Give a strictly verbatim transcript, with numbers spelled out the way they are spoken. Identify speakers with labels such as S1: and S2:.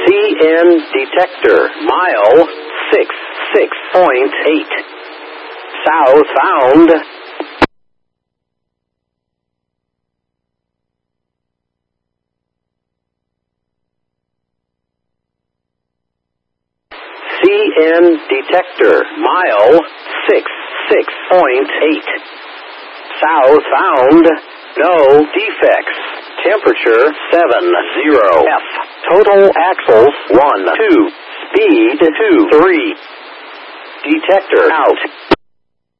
S1: C N detector, mile six six point eight. Southbound. C N detector, mile six six point eight. Southbound, no defects. Temperature seven zero F. Total axles one two. Speed two three. Detector out.